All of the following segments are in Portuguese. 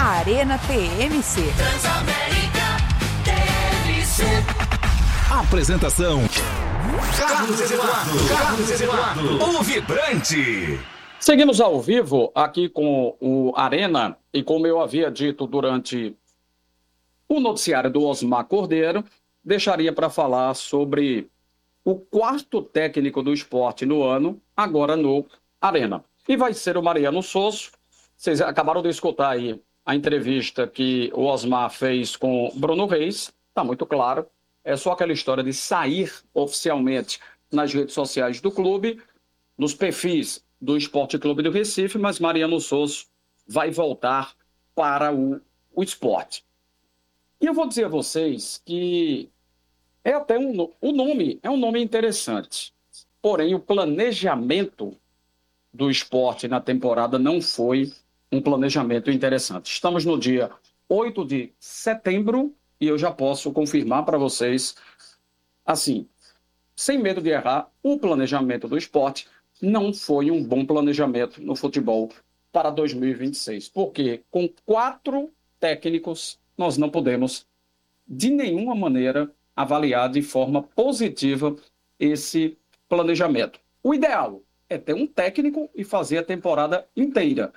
Arena TMC. Transamérica TMC. Apresentação: Carlos Eduardo, o Vibrante. Seguimos ao vivo aqui com o Arena e como eu havia dito durante o noticiário do Osmar Cordeiro, deixaria para falar sobre o quarto técnico do esporte no ano, agora no Arena. E vai ser o Mariano Sosso. Vocês acabaram de escutar aí a entrevista que o Osmar fez com Bruno Reis. Está muito claro. É só aquela história de sair oficialmente nas redes sociais do clube, nos perfis do Esporte Clube do Recife, mas Mariano Sosso vai voltar para o esporte. E eu vou dizer a vocês que é até o nome é um nome interessante. Porém, o planejamento do esporte na temporada não foi um planejamento interessante. Estamos no dia 8 de setembro e eu já posso confirmar para vocês, assim, sem medo de errar, o planejamento do esporte não foi um bom planejamento no futebol para 2026. Porque com 4 técnicos nós não podemos, de nenhuma maneira, avaliar de forma positiva esse planejamento. O ideal é ter um técnico e fazer a temporada inteira.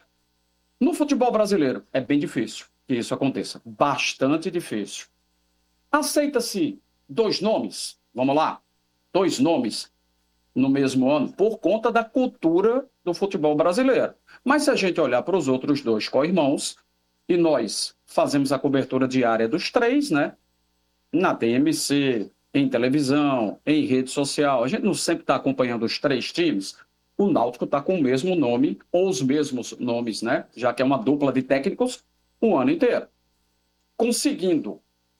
No futebol brasileiro é bem difícil que isso aconteça, bastante difícil. Aceita-se 2 nomes, vamos lá, 2 nomes no mesmo ano, por conta da cultura do futebol brasileiro. Mas se a gente olhar para os outros 2 co-irmãos, e nós fazemos a cobertura diária dos 3, né? Na TMC, em televisão, em rede social, a gente não sempre está acompanhando os 3 times. O Náutico está com o mesmo nome, ou os mesmos nomes, né? Já que é uma dupla de técnicos o ano inteiro. Conseguindo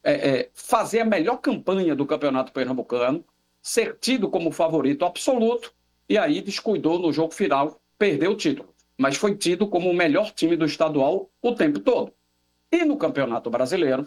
fazer a melhor campanha do Campeonato Pernambucano, ser tido como favorito absoluto, e aí descuidou no jogo final, perdeu o título. Mas foi tido como o melhor time do estadual o tempo todo. E no Campeonato Brasileiro,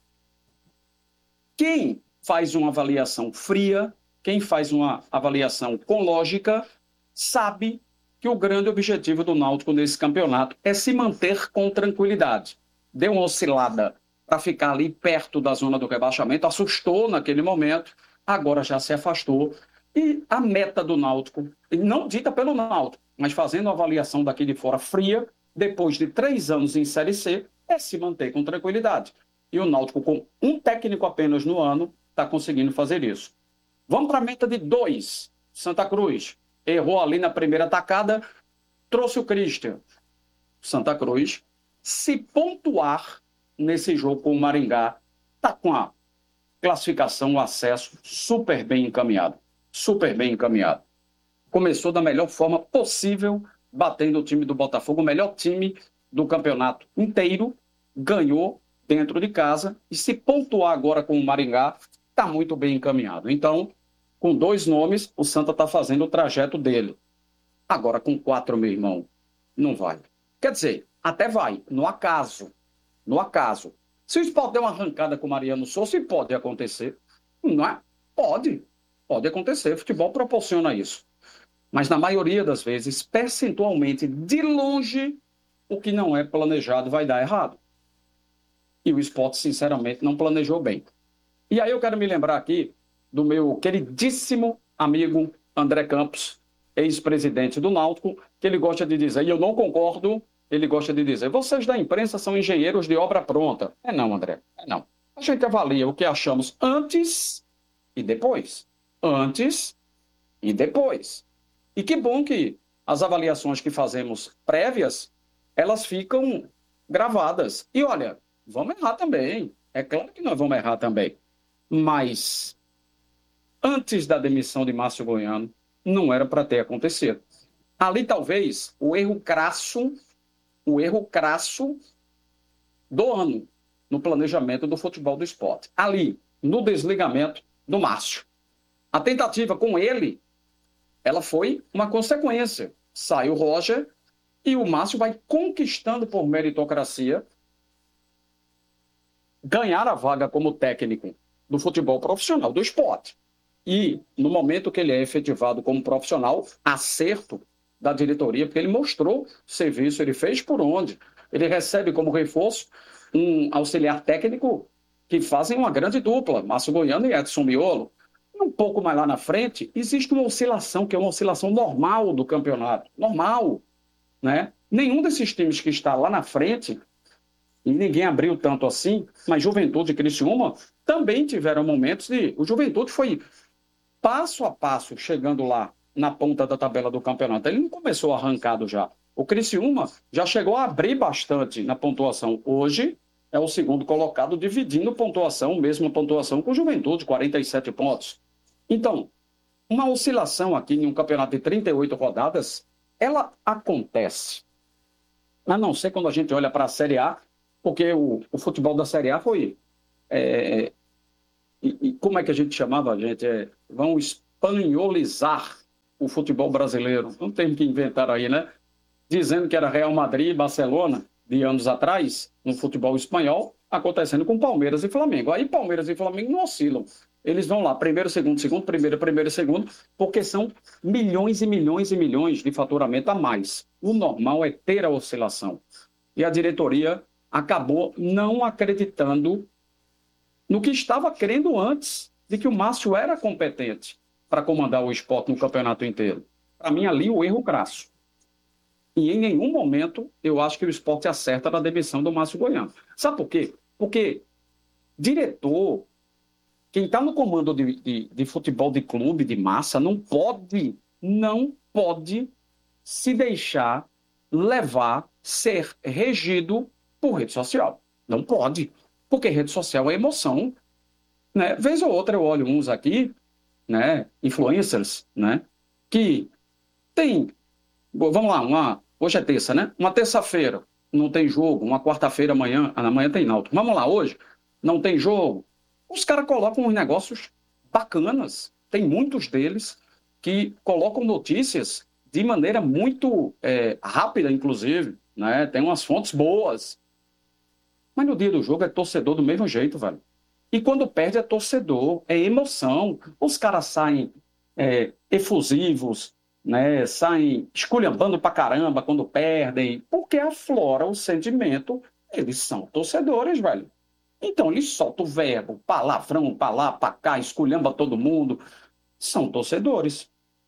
quem faz uma avaliação fria, quem faz uma avaliação com lógica, sabe que o grande objetivo do Náutico nesse campeonato é se manter com tranquilidade. Deu uma oscilada para ficar ali perto da zona do rebaixamento, assustou naquele momento, agora já se afastou. E a meta do Náutico, não dita pelo Náutico, mas fazendo a avaliação daqui de fora fria, depois de 3 anos em Série C, é se manter com tranquilidade. E o Náutico, com um técnico apenas no ano, está conseguindo fazer isso. Vamos para a meta de 2. Santa Cruz errou ali na primeira tacada, trouxe o Christian. Santa Cruz, se pontuar nesse jogo com o Maringá, está com a classificação, o acesso super bem encaminhado. Super bem encaminhado. Começou da melhor forma possível, batendo o time do Botafogo, o melhor time do campeonato inteiro, ganhou dentro de casa, e se pontuar agora com o Maringá, está muito bem encaminhado. Então, com 2 nomes, o Santa está fazendo o trajeto dele. Agora, com 4, meu irmão, não vai. Quer dizer, até vai, no acaso. No acaso. Se o Sport der uma arrancada com o Mariano Souza, pode acontecer. Não é? Pode. Pode acontecer. O futebol proporciona isso. Mas, na maioria das vezes, percentualmente, de longe, o que não é planejado vai dar errado. E o Sport, sinceramente, não planejou bem. E aí eu quero me lembrar aqui do meu queridíssimo amigo André Campos, ex-presidente do Náutico, que ele gosta de dizer, e eu não concordo, ele gosta de dizer, vocês da imprensa são engenheiros de obra pronta. É não, André, é não. A gente avalia o que achamos antes e depois. Antes e depois. E que bom que as avaliações que fazemos prévias, elas ficam gravadas. E olha, vamos errar também. É claro que nós vamos errar também. Mas, antes da demissão de Márcio Goiano, não era para ter acontecido. Ali, talvez, o erro crasso do ano no planejamento do futebol do esporte. Ali, no desligamento do Márcio. A tentativa com ele, ela foi uma consequência. Sai o Roger e o Márcio vai conquistando por meritocracia ganhar a vaga como técnico do futebol profissional, do esporte. E, no momento que ele é efetivado como profissional, acerto da diretoria, porque ele mostrou serviço, ele fez por onde. Ele recebe como reforço um auxiliar técnico que fazem uma grande dupla, Márcio Goiano e Edson Miolo. E um pouco mais lá na frente, existe uma oscilação, que é uma oscilação normal do campeonato. Normal, né? Nenhum desses times que está lá na frente, e ninguém abriu tanto assim, mas Juventude e Criciúma também tiveram momentos de... O Juventude foi passo a passo chegando lá na ponta da tabela do campeonato. Ele não começou arrancado já. O Criciúma já chegou a abrir bastante na pontuação. Hoje é o segundo colocado, dividindo pontuação, mesma pontuação com o Juventude, 47 pontos. Então, uma oscilação aqui em um campeonato de 38 rodadas, ela acontece. A não ser quando a gente olha para a Série A, porque o futebol da Série A foi... como é que a gente chamava, gente? Vão espanholizar o futebol brasileiro. Não tem que inventar aí, né? Dizendo que era Real Madrid e Barcelona, de anos atrás, no futebol espanhol, acontecendo com Palmeiras e Flamengo. Aí Palmeiras e Flamengo não oscilam. Eles vão lá, primeiro, segundo, primeiro, segundo, porque são milhões e milhões e milhões de faturamento a mais. O normal é ter a oscilação. E a diretoria acabou não acreditando no que estava crendo antes de que o Márcio era competente para comandar o Sport no campeonato inteiro. Para mim, ali, o erro crasso. E em nenhum momento eu acho que o Sport acerta na demissão do Márcio Goiano. Sabe por quê? Porque diretor, quem está no comando de futebol de clube, de massa, não pode se deixar levar, ser regido por rede social. Não pode. Porque rede social é emoção. Né? Vez ou outra eu olho uns aqui, né, influencers, né, que tem... Vamos lá, hoje é terça, né? Uma terça-feira não tem jogo, uma quarta-feira amanhã tem náutico. Vamos lá, hoje não tem jogo. Os caras colocam uns negócios bacanas. Tem muitos deles que colocam notícias de maneira muito rápida, inclusive, né? Tem umas fontes boas. Mas no dia do jogo é torcedor do mesmo jeito, velho. E quando perde é torcedor, é emoção. Os caras saem efusivos, né, saem esculhambando pra caramba quando perdem, porque aflora o sentimento. Eles são torcedores, velho. Então eles soltam o verbo, palavrão pra lá, pra cá, esculhamba todo mundo. São torcedores.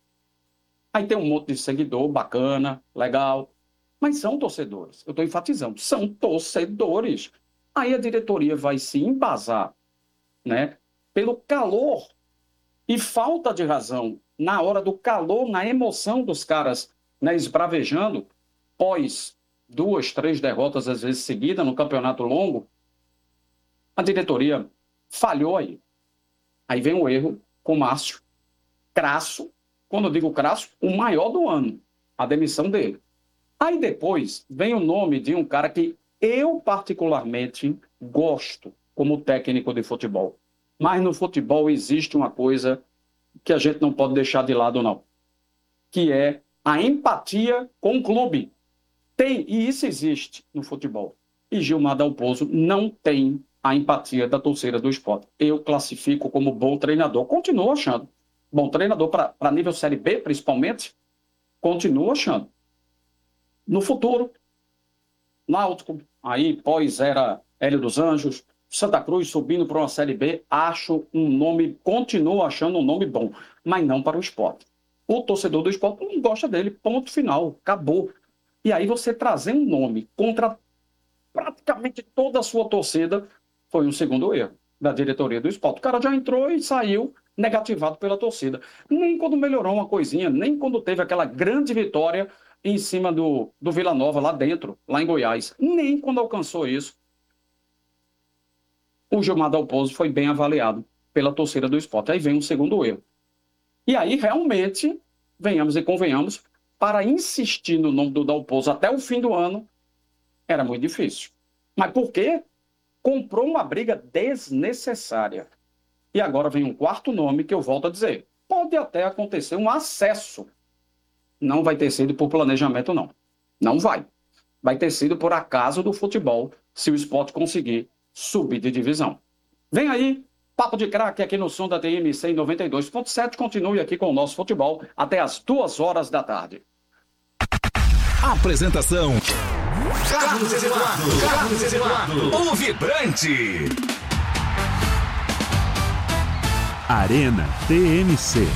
Aí tem um monte de seguidor bacana, legal, mas são torcedores. Eu estou enfatizando, são torcedores. Aí a diretoria vai se embasar, né, pelo calor e falta de razão na hora do calor, na emoção dos caras, né, esbravejando, pós 2, 3 derrotas, às vezes seguidas, no campeonato longo, a diretoria falhou aí. Aí vem o erro com o Márcio, crasso, quando eu digo crasso, o maior do ano, a demissão dele. Aí depois vem o nome de um cara que eu particularmente gosto como técnico de futebol. Mas no futebol existe uma coisa que a gente não pode deixar de lado, não. Que é a empatia com o clube. E isso existe no futebol. E Gilmar Dalpozo não tem a empatia da torcida do Sport. Eu classifico como bom treinador. Continuo achando. Bom treinador para nível Série B, principalmente. Continuo achando. No futuro, Náutico, aí pós-era Hélio dos Anjos, Santa Cruz subindo para uma Série B, acho um nome, continuo achando um nome bom, mas não para o Sport. O torcedor do Sport não gosta dele, ponto final, acabou. E aí você trazer um nome contra praticamente toda a sua torcida foi um segundo erro da diretoria do Sport. O cara já entrou e saiu negativado pela torcida. Nem quando melhorou uma coisinha, nem quando teve aquela grande vitória em cima do Vila Nova, lá dentro, lá em Goiás. Nem quando alcançou isso, o Gilmar Dalpozo foi bem avaliado pela torcida do Sport. Aí vem um segundo erro. E aí, realmente, venhamos e convenhamos, para insistir no nome do Dalpozo até o fim do ano, era muito difícil. Mas por quê? Comprou uma briga desnecessária. E agora vem um quarto nome que eu volto a dizer. Pode até acontecer um acesso. Não vai ter sido por planejamento, não. Não vai. Vai ter sido por acaso do futebol, se o Sport conseguir subir de divisão. Vem aí, Papo de Craque aqui no som da TMC 92.7. Continue aqui com o nosso futebol até as 2 horas da tarde. Apresentação: Carlos Eduardo, o Vibrante. Arena TMC.